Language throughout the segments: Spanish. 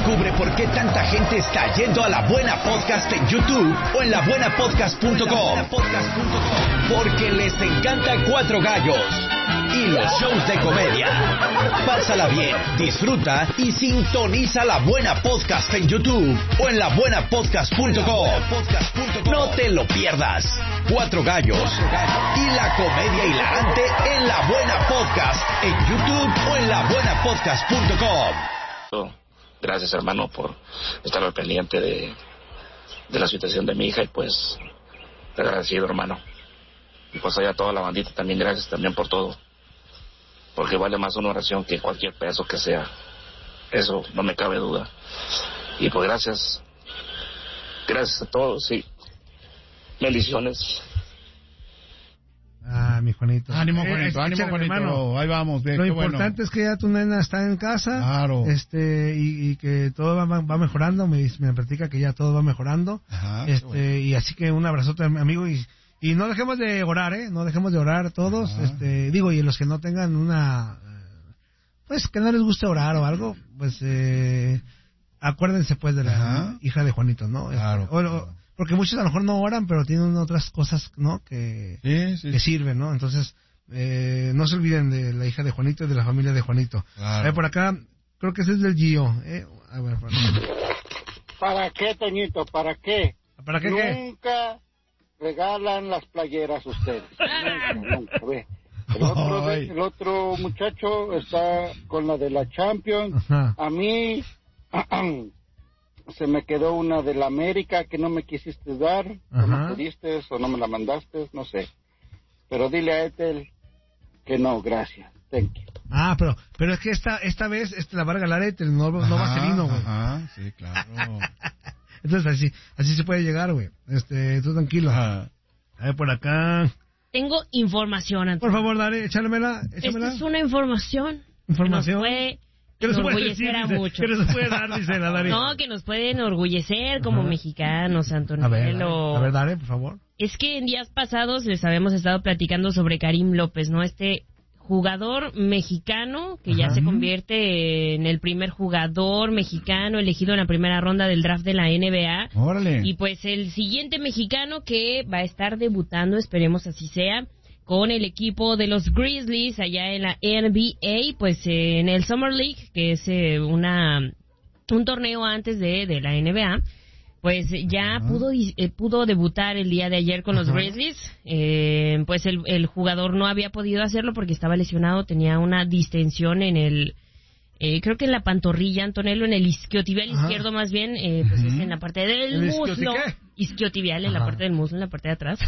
Descubre por qué tanta gente está yendo a La Buena Podcast en YouTube o en labuenapodcast.com. Porque les encanta Cuatro Gallos y los shows de comedia. Pásala bien, disfruta y sintoniza La Buena Podcast en YouTube o en labuenapodcast.com. No te lo pierdas. Cuatro Gallos y la comedia hilarante en La Buena Podcast en YouTube o en labuenapodcast.com. Gracias, hermano, por estar al pendiente de la situación de mi hija y pues agradecido, hermano. Y pues allá toda la bandita también, gracias también por todo. Porque vale más una oración que cualquier peso que sea. Eso no me cabe duda. Y pues gracias a todos y bendiciones. Mi Juanito. Ánimo, Juanito, ánimo, Juanito. Hermano. Ahí vamos, bien. Lo qué importante bueno. es que ya tu nena está en casa. Claro. Y que todo va mejorando. Me platica que ya todo va mejorando. Ajá, bueno. Y así que un abrazote, amigo. Y no dejemos de orar, No dejemos de orar todos. Ajá. Y los que no tengan pues que no les guste orar o algo, pues acuérdense pues de la hija de Juanito, ¿no? Claro. Porque muchos a lo mejor no oran, pero tienen otras cosas, ¿no? Que sirven, ¿no? Entonces, no se olviden de la hija de Juanito y de la familia de Juanito. Claro. Por acá, creo que ese es del Gio. A ver, ¿Para qué, Toñito? ¿Para qué? ¿Para qué? Nunca regalan las playeras ustedes. Nunca. Ve. El otro muchacho está con la de la Champions. Ajá. A mí se me quedó una de la América que no me quisiste dar, o no pudiste, o no me la mandaste, no sé. Pero dile a Ethel que no, gracias. Thank you. Pero es que esta vez la va a regalar Ethel, no Marcelino, güey. Sí, claro. Entonces así se puede llegar, güey. Tú tranquilo. A ver, por acá. Tengo información, Antonio. Por favor, dale, échamela. Esta es una información. ¿Información? Que nos puede enorgullecer a muchos. Que nos puede dar, dice la Dari. No, que nos puede enorgullecer como mexicanos, Antonio. A ver, Dari, por favor. Es que en días pasados les habíamos estado platicando sobre Karim López, ¿no? Este jugador mexicano que ya se convierte en el primer jugador mexicano elegido en la primera ronda del draft de la NBA. ¡Órale! Y pues el siguiente mexicano que va a estar debutando, esperemos así sea, con el equipo de los Grizzlies allá en la NBA, pues en el Summer League, que es un torneo antes de la NBA. Pues ya pudo debutar el día de ayer con los Grizzlies. Pues el jugador no había podido hacerlo porque estaba lesionado, tenía una distensión en creo que en la pantorrilla, Antonello, en el isquiotibial izquierdo más bien, pues es en la parte del muslo. Isquiotibial, en la parte del muslo, en la parte de atrás.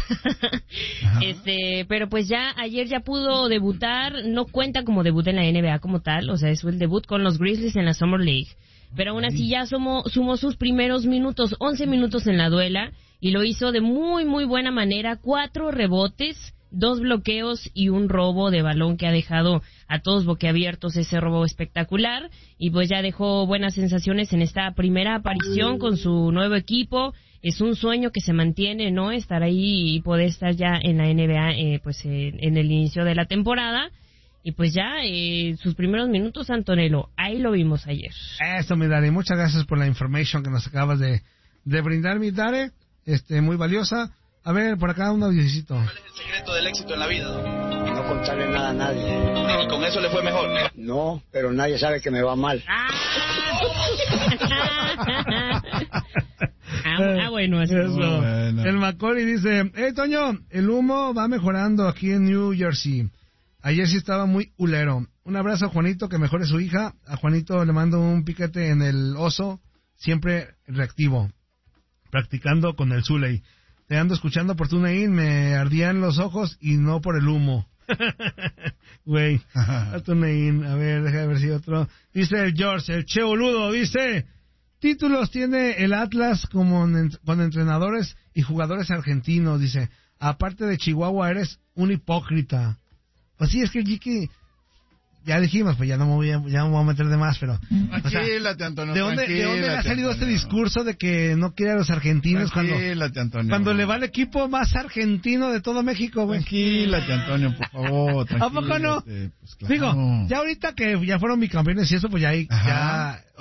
Pero pues ayer ya pudo debutar, no cuenta como debut en la NBA como tal, o sea, es el debut con los Grizzlies en la Summer League. Pero aún así ya sumó sus primeros minutos, 11 minutos en la duela, y lo hizo de muy, muy buena manera. 4 rebotes, 2 bloqueos y un robo de balón que ha dejado a todos boquiabiertos, ese robo espectacular. Y pues ya dejó buenas sensaciones en esta primera aparición con su nuevo equipo. Es un sueño que se mantiene, ¿no? Estar ahí y poder estar ya en la NBA, pues en el inicio de la temporada. Y pues ya, sus primeros minutos, Antonello, ahí lo vimos ayer. Eso, mi Dare, muchas gracias por la información que nos acabas de brindar, mi Dare, muy valiosa. A ver, por acá un audiocito. ¿Cuál es el secreto del éxito en la vida? No contarle nada a nadie. ¿Y con eso le fue mejor? No, pero nadie sabe que me va mal. Bueno, así eso. Bueno. El Macaulay dice, Toño, el humo va mejorando aquí en New Jersey. Ayer sí estaba muy hulero. Un abrazo a Juanito, que mejore su hija. A Juanito le mando un piquete en el oso, siempre reactivo, practicando con el Zuley. Te ando escuchando por TuneIn, me ardían los ojos y no por el humo. Güey, a TuneIn, a ver, déjame ver si otro. Dice el George, el che boludo, dice, títulos tiene el Atlas con entrenadores y jugadores argentinos, dice, aparte de Chihuahua eres un hipócrita. Pues sí, es que Jiki, ya dijimos, pues ya no me voy a meter de más, pero... Tranquilate, Antonio, ¿De dónde le ha salido este discurso de que no quiere a los argentinos cuando le va al equipo más argentino de todo México, güey? Tranquilate, Antonio, por favor, ¿A poco no? Pues claro. Digo, ya ahorita que ya fueron bicampeones y eso, pues ya